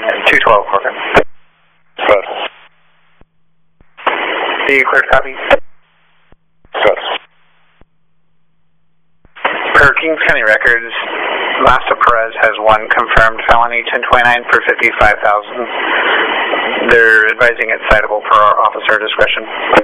212 Corcoran. Good. Do you clear copy? Good. Per Kings County records, Master Perez has one confirmed felony, 1029 for $55,000. They're advising it's citable per our officer discretion.